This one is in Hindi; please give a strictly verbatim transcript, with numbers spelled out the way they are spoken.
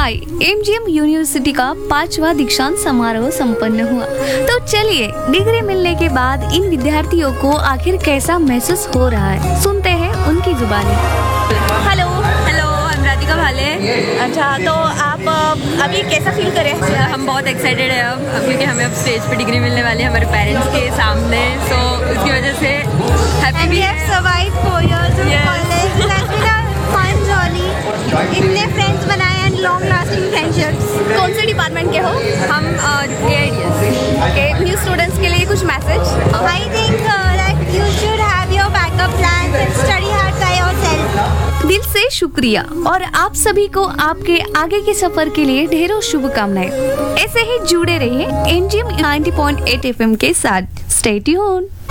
हाय, एमजीएम यूनिवर्सिटी का पांचवा दीक्षांत समारोह संपन्न हुआ। तो चलिए डिग्री मिलने के बाद इन विद्यार्थियों को आखिर कैसा महसूस हो रहा है, सुनते हैं उनकी जुबानी। हेलो हेलो राधिका भाले। अच्छा, तो आप अभी कैसा फील कर रहे हैं? हम बहुत एक्साइटेड है अब अब क्योंकि हमें अब स्टेज पे डिग्री मिलने वाली है हमारे पेरेंट्स के सामने, सो उसकी वजह से हैप्पी भी है। Survive four years of college, that's been a fun journey. इतने फ्रेंड्स बनाए एंड लॉन्ग लास्टिंग फ्रेंडशिप्स। कौन से डिपार्टमेंट के हो? हम ए I D S okay, new students के लिए कुछ message? I think that you should have your backup plans and study hard by yourself. दिल से शुक्रिया और आप सभी को आपके आगे के सफर के लिए ढेरों शुभकामनाएं। ऐसे ही जुड़े रहिए MGM ninety point eight FM के साथ। Stay tuned.